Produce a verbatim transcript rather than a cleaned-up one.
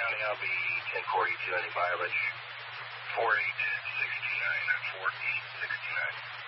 County, I'll be ten forty-two any mileage. four eight six nine, four eight six nine.